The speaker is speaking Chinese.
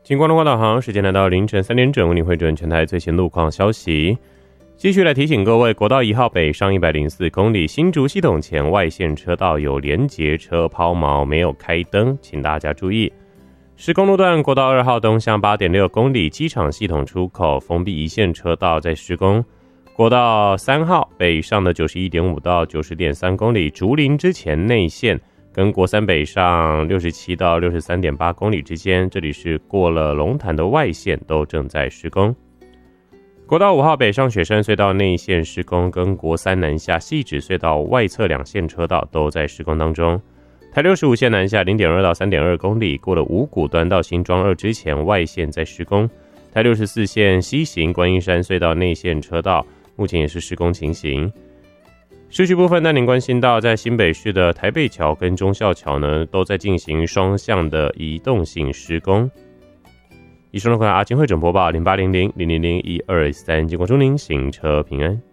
请关注广导航，时间来到凌晨3点整，为您汇整全台最新路况消息。继续来提醒各位，国道1号北上104公里新竹系统前外线车道有连结车抛锚，没有开灯，请大家注意。施工路段国道2号东向8.6公里机场系统出口封闭一线车道在施工。国道3号北上的 91.5 到 90.3 公里竹林之前内线跟国3北上67到 63.8 公里之间，这里是过了龙潭的外线都正在施工。国道5号北上雪山隧道内线施工，跟国3南下汐止隧道外侧2线车道都在施工当中。台65线南下 0.2 到 3.2 公里，过了五股端到新庄2之前外线在施工。台64线西行观音山隧道内线车道目前也是施工情形。市区部分带您关心到，在新北市的台北桥跟忠孝桥呢，都在进行双向的移动性施工。以上的话，阿金会整播报0800000123，经过祝您行车平安。